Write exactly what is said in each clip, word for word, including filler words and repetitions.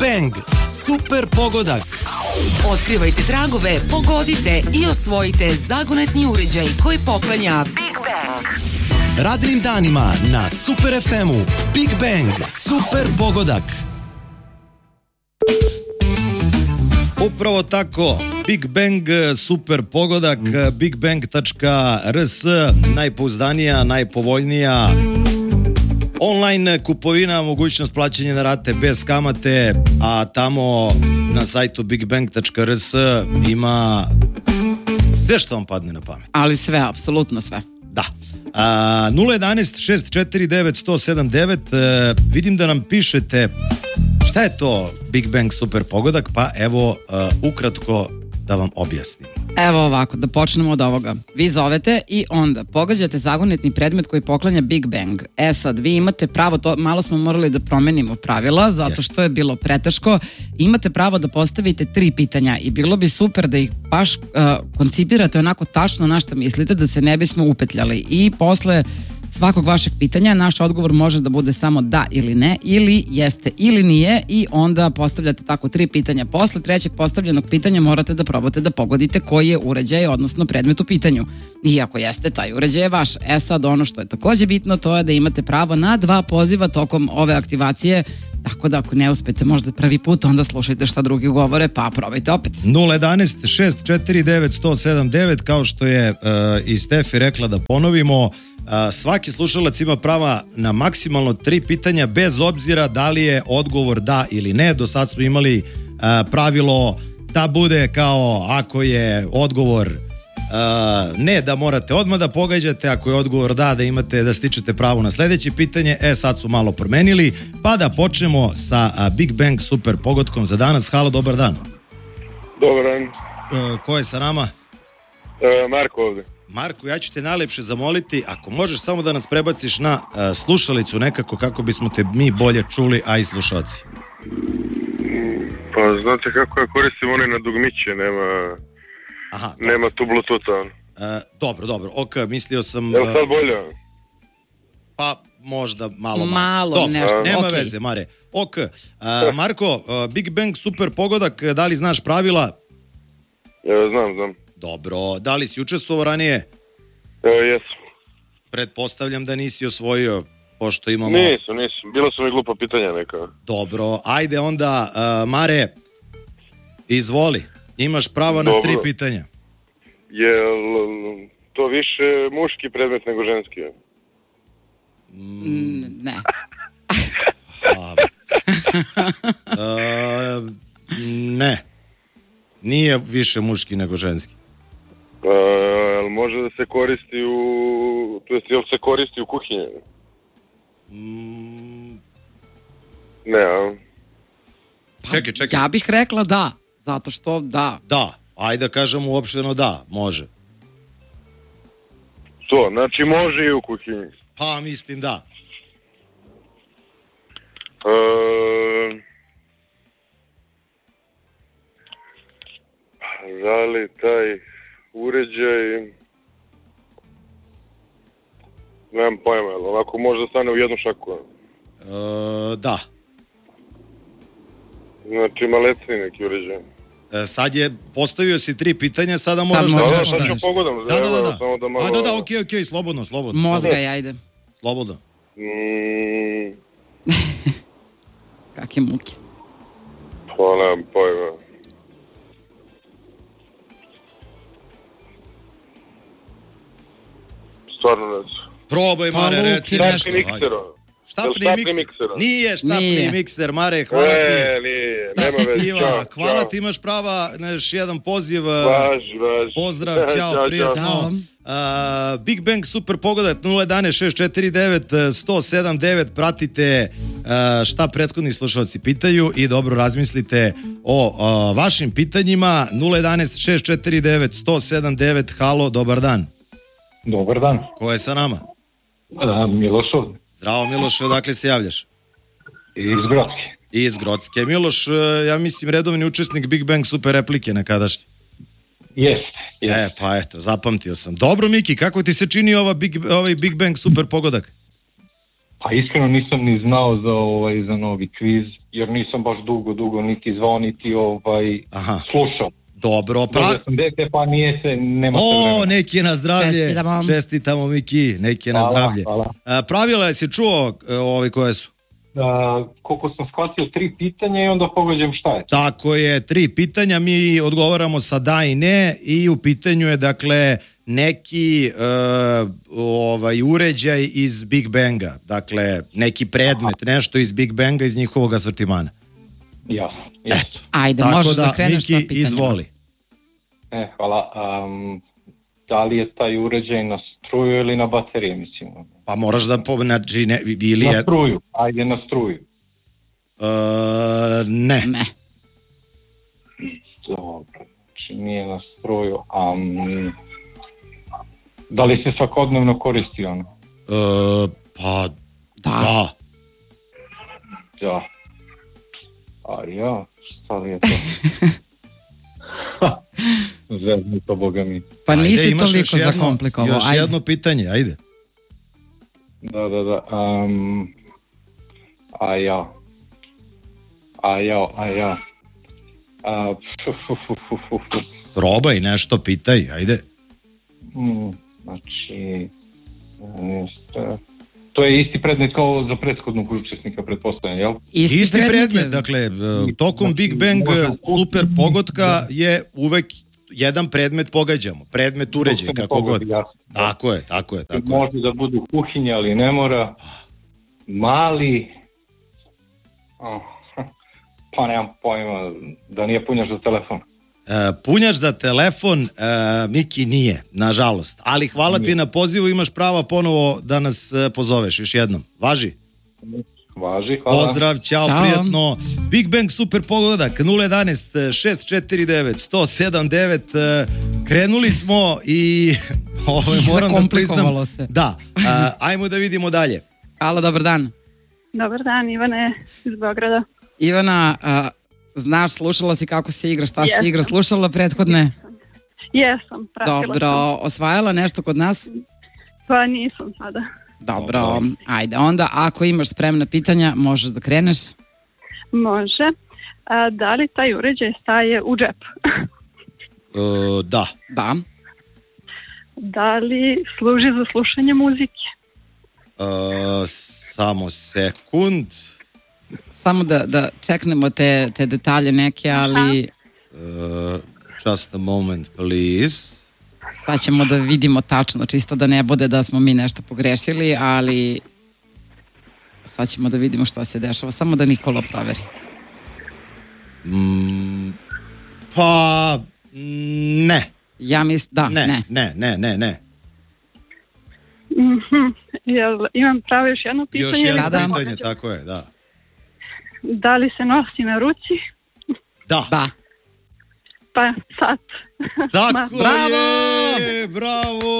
Bang, super pogodak. Otkrivajte tragove, pogodite i osvojite zagonetni uređaj koji poklanja Big Bang. Radnim danima na Super ef emu. Big Bang, super pogodak. Upravo tako, Big Bang, super pogodak, bigbang tačka er es, najpouzdanija, najpovoljnija online kupovina, mogućnost plaćanja na rate bez kamate, a tamo na sajtu bigbang tačka er es ima sve što vam padne na pamet. Ali sve, apsolutno sve. Da. A, nula jedanaest šest četiri devet sto sedam devet, e, vidim da nam pišete šta je to Big Bang super pogodak, pa evo e, ukratko da vam objasnim. Evo ovako, da počnemo od ovoga. Vi zovete i onda pogađate zagonetni predmet koji poklanja Big Bang. E sad, vi imate pravo, to malo smo morali da promenimo pravila, zato što je bilo preteško. Imate pravo da postavite tri pitanja i bilo bi super da ih baš uh, koncipirate onako tačno na šta mislite, da se ne bismo upetljali. I posle svakog vašeg pitanja naš odgovor može da bude samo da ili ne, ili jeste ili nije, i onda postavljate tako tri pitanja. Posle trećeg postavljenog pitanja morate da probate da pogodite koji je uređaj, odnosno predmet u pitanju. I ako jeste, taj uređaj je vaš. E sad, ono što je takođe bitno, to je da imate pravo na dva poziva tokom ove aktivacije, tako da ako ne uspete možda prvi put, onda slušajte šta drugi govore, pa probajte opet. nula jedanaest šest četiri devet sto sedam devet, kao što je uh, i Stefi rekla da ponovimo, Uh, svaki slušalac ima prava na maksimalno tri pitanja bez obzira da li je odgovor da ili ne. Do sad smo imali uh, pravilo da bude kao ako je odgovor uh, ne, da morate odmah da pogađate, ako je odgovor da, da imate da stičete pravo na sledeće pitanje. E sad smo malo promenili, pa da počnemo sa uh, Big Bang super pogodkom za danas. Halo, dobar dan. Dobar dan. Uh, ko je sa nama? Uh, Marko ovde. Marko, ja ću te najlepše zamoliti, ako možeš samo da nas prebaciš na uh, slušalicu nekako, kako bismo te mi bolje čuli, a i slušalci. Pa znate kako ja koristim one na dugmiće, nema, Aha, nema tu Bluetootha. Uh, dobro, dobro, ok, mislio sam... Je li sad bolje? Pa možda malo... Malo, dobro, nešto, nema okay. veze, Mare. Ok, uh, Marko, uh, Big Bang super pogodak, da li znaš pravila? Ja, znam, znam. Dobro, da li si učestvovao ranije? E, jesam. Pretpostavljam da nisi osvojio, pošto imamo... Nisu, nisu. Bilo su mi glupa pitanja neka. Dobro, ajde onda, uh, Mare, izvoli, imaš pravo na Dobro. tri pitanja. Jel to više muški predmet nego ženski? Mm, ne. A, uh, ne, nije više muški nego ženski. Uh, jel može da se koristi u... To jest, jel se koristi u kuhinji? Mm, Ne, a? čekaj, čekaj. Ja bih rekla da, zato što da. Da, ajde da kažem uopšteno da, može. To, znači može i u kuhinji. Pa mislim da. Uh, da li taj uređaj... Nemam pojma, ali ovako može da stane u jednu šaku. E, da. Znači ima lecni neki uređaj. E, sad je, postavio si tri pitanja, sada moraš moraš da Da, da kažeš sad šta ću je. pogodam. Da, da, da, da. Samo da malo... A, da, da, okej, okej, slobodno, slobodno. Mozga, ajde. Slobodno. Mm, Kakve muke. pa nemam pojma. Stvarno ne znam. Probaj, Pa, Mare, Luki, reci nešto. nešto. Štapni miksera. Štapni Jel štapni mikser. miksera? Nije štapni Nije. mikser, Mare, hvala ti. E, nije, nema veze. Iva, Ćao, hvala ćao. ti, imaš prava na još jedan poziv. Važi, važi. Pozdrav, Ćao, ćao, ćao. prijatno. Uh, Big Bang super pogodak nula jedanaest šest četiri devet sto sedam devet, pratite uh, šta prethodni slušalci pitaju i dobro razmislite o uh, vašim pitanjima. Nula jedanaest šest četiri devet sto sedam devet. Halo, dobar dan. Dobar dan. Ko je sa nama? A, Miloš ovdje. Zdravo, Miloš, odakle se javljaš? Iz Grocke. Iz Grocke. Miloš, uh, ja mislim redovni učesnik Big Bang super replike nekadašnji. Jeste. Yes. E, pa eto, zapamtio sam. Dobro, Miki, kako ti se čini ova Big, ovaj Big Bang super pogodak? Pa iskreno nisam ni znao za, ovaj, za novi kviz, jer nisam baš dugo, dugo niti zvao, niti ovaj, Aha. slušao. Dobro, Pra... pra... sam dete, pa nije se, nema se O, vremena. neki je na zdravlje. Čestitamo. Čestitamo, Miki, neki je na Hvala, zdravlje. hvala. A, pravila je si čuo ovaj koje su? A, koliko sam shvatio, tri pitanja i onda pogađam šta je to. Tako je, tri pitanja, mi odgovaramo sa da i ne i u pitanju je dakle neki uh, ovaj uređaj iz Big Banga, dakle neki predmet, nešto iz Big Banga iz njihovog asortimana. Jasno, jasno. Eto. Ajde, Tako možeš da, da kreneš sa Miki, pitanjima. izvoli. E, hvala. Um, da li je taj uređaj na struju ili na baterije, mislim? Pa moraš da po, znači ne, ili Na je struju, ajde na struju. uh, ne. Ne. Dobro, znači nije na struju. Um, da li se svakodnevno koristi ono? Uh, pa Da. da. Da. A ja, šta li je to? Zvezni to, boga mi. Pa Ajde, nisi imaš toliko još jedno- zakomplikovao. Još Ajde. jedno pitanje, ajde. Da, da, da. Um, a ja. A ja, a ja. A, fu, fu, fu, fu, fu, fu. Probaj nešto, pitaj, ajde. Hmm, znači, jeste, to je isti predmet kao za prethodnog učesnika, pretpostavljam, jel? Isti, Isti predmet, predmet, je. dakle, e, tokom Znači, Big Bang možda- e, super pogotka je uvek jedan predmet pogađamo, predmet uređaj, kako god. Jasno. Tako je, tako je, tako je. Može da budu kuhinja, ali ne mora. Mali, oh, pa nemam pojma, da nije punjač za telefon. E, punjač za telefon, e, Miki, nije, nažalost. Ali hvala ti na pozivu, imaš prava ponovo da nas e, pozoveš još jednom. Važi? Važi, hvala. Pozdrav, ćao, Ćao. prijatno. Big Bang super pogodak nula jedanaest šest četiri devet sto sedam devet. e, Krenuli smo i ovaj, moram da priznam. Zakomplikovalo se. Da, e, ajmo da vidimo dalje. Halo, dobar dan. Dobar dan, Ivane iz Beograda. Ivana, a, znaš, slušala si kako se igra, šta se Jesam. igra, slušala prethodne? Jesam, pratila Dobro, sam. osvajala nešto kod nas? Pa nisam sada. Dobro, Dobro. ajde, onda ako imaš spremna pitanja, možeš da kreneš. Može. A, da li taj uređaj staje u džepu? E, da. Da. Da li služi za slušanje muzike? E, samo sekund. Samo da, da čeknemo te, te detalje neke, ali E, just a moment, please. sad ćemo da vidimo tačno, čisto da ne bude da smo mi nešto pogrešili, ali sad ćemo da vidimo šta se dešava. Samo da Nikola proveri. Mm, pa, mm, ne. Ja mislim, da, Ne, ne. ne, ne, ne, ne. Mhm. Jel, imam pravo još jedno pitanje? Još jedno Da, da. pitanje, tako je, da. Da li se nosi na ruci? Da. Da. Pa sat. Tako Bravo! je, bravo!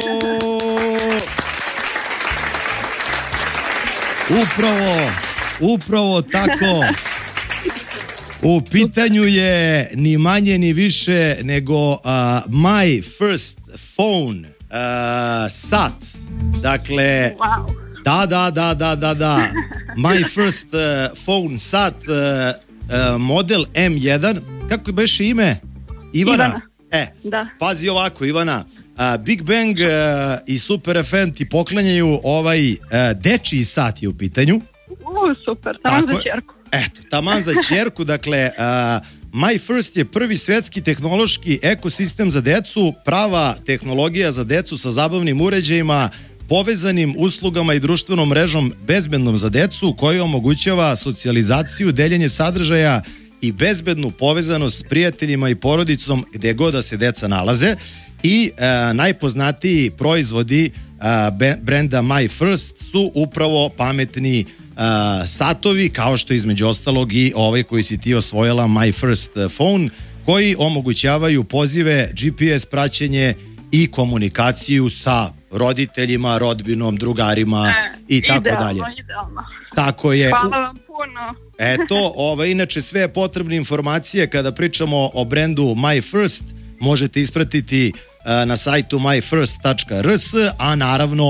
Upravo, upravo tako. U pitanju je ni manje ni više nego uh, My First Phone uh, sat. Dakle, Wow. da, da, da, da, da, da. My First uh, Phone sat, uh, uh, model M jedan. Kako je beše ime? Ivana. Ivana. E, Da. pazi ovako, Ivana. Uh, Big Bang uh, i Super F M ti poklanjaju ovaj uh, dečiji sat je u pitanju. U, super, tamo Tako za je. čerku. Eto, taman za ćerku, dakle, uh, My First je prvi svetski tehnološki ekosistem za decu, prava tehnologija za decu sa zabavnim uređajima, povezanim uslugama i društvenom mrežom bezbednom za decu, koja omogućava socijalizaciju, deljenje sadržaja i bezbednu povezanost s prijateljima i porodicom gde god da se deca nalaze. I e, najpoznatiji proizvodi e, be, brenda My First su upravo pametni e, satovi, kao što između ostalog i ovaj koji si ti osvojila, My First Phone, koji omogućavaju pozive, G P S praćenje i komunikaciju sa roditeljima, rodbinom, drugarima i tako Idealno, dalje. idealno. Tako je. Hvala vam puno. Eto, ova, inače sve potrebne informacije kada pričamo o brendu My First možete ispratiti uh, na sajtu my first tačka r s, a naravno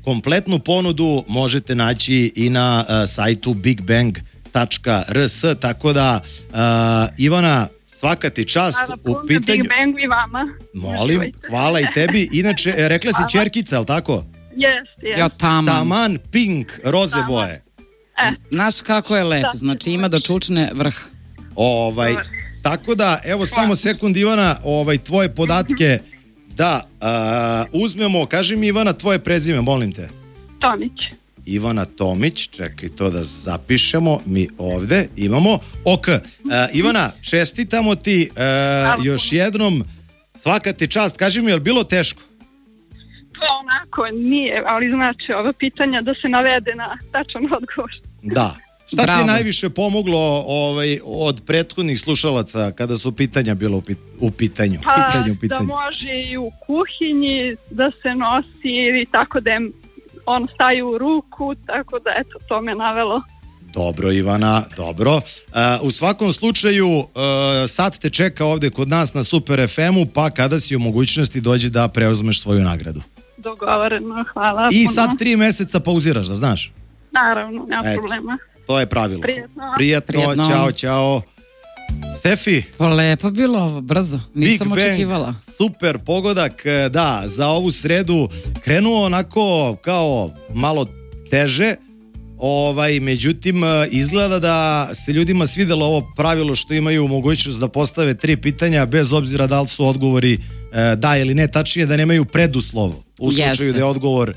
kompletnu ponudu možete naći i na uh, sajtu bigbang tačka r s, tako da uh, Ivana, svaka ti čast. Hvala u puno, pitanju... Big Bangu i vama. Molim, Uživajte. hvala i tebi. Inače, e, rekla si ćerkica, ali tako? Jest, jest. Jo, taman. Taman pink, roze boje. E, Znaš kako je lep, Da. znači ima do čučne vrh. Ovaj, tako da, evo samo sekund Ivana, ovaj, tvoje podatke da uh, uzmemo, kaži mi Ivana tvoje prezime, molim te. Tomić. Ivana Tomić, čekaj to da zapišemo, mi ovde imamo. Ok, uh, Ivana, čestitamo ti uh, još jednom, svaka ti čast, kaži mi, je li bilo teško? To onako nije, ali znači ova pitanja da se navede na tačan odgovor. Da. Šta Bravo. ti je najviše pomoglo ovaj, od prethodnih slušalaca kada su pitanja bilo u, pit, u pitanju? Pa Pitanje u da pitanju. može i u kuhinji, da se nosi i tako da je on staje u ruku, tako da eto, to me navelo. Dobro Ivana, dobro. Uh, u svakom slučaju uh, sad te čeka ovde kod nas na Super ef emu, pa kada si u mogućnosti dođi da preuzmeš svoju nagradu. Dogovoreno, hvala. I puno. sad tri meseca pauziraš, da znaš? Naravno, nema Eto. problema. To je pravilo. Prijetno. Prijatno, Prijetno. ćao, ćao. Stefi, Pa lepo bilo ovo, brzo, nisam Big Bang, očekivala. super pogodak, da, za ovu sredu krenuo onako kao malo teže, ovaj, međutim izgleda da se ljudima svidelo ovo pravilo što imaju mogućnost da postave tri pitanja bez obzira da li su odgovori e, da ili ne, tačnije da nemaju preduslov u slučaju Jeste. da je odgovor